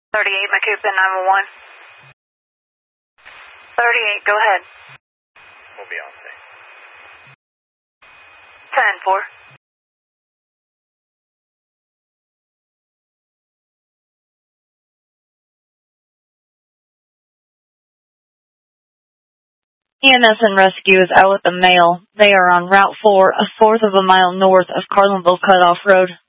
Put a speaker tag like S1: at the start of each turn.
S1: 38, Macoupin 911. 38, go ahead.
S2: We'll be on scene.
S1: 10-4.
S3: EMS and rescue is out with a male. They are on Route 4, a fourth of a mile north of Carlinville Cutoff Road.